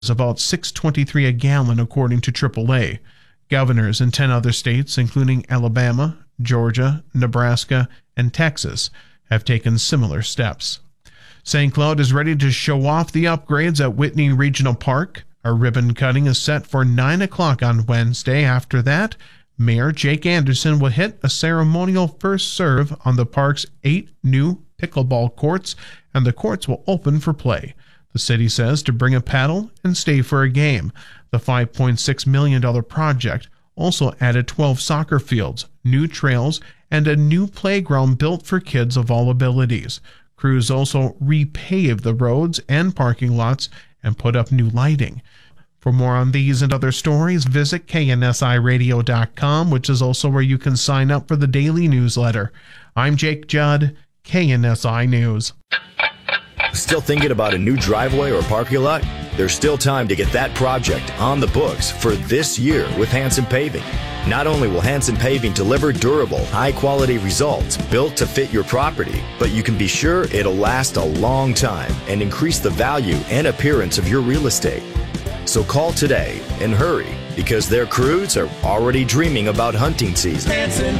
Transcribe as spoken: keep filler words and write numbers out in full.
about six dollars and twenty-three cents a gallon, according to triple A. Governors in ten other states, including Alabama, Georgia, Nebraska, and Texas, have taken similar steps. Saint Cloud is ready to show off the upgrades at Whitney Regional Park. A ribbon cutting is set for nine o'clock on Wednesday. After that, Mayor Jake Anderson will hit a ceremonial first serve on the park's eight new pickleball courts, and the courts will open for play. The city says to bring a paddle and stay for a game. The five point six million dollars project also added twelve soccer fields, new trails, and a new playground built for kids of all abilities. Crews also repaved the roads and parking lots and put up new lighting. For more on these and other stories, visit K N S I radio dot com, which is also where you can sign up for the daily newsletter. I'm Jake Judd, K N S I News. Still thinking about a new driveway or parking lot? There's still time to get that project on the books for this year with Hanson Paving. Not only will Hanson Paving deliver durable, high-quality results built to fit your property, but you can be sure it'll last a long time and increase the value and appearance of your real estate. So call today and hurry, because their crews are already dreaming about hunting season. Hanson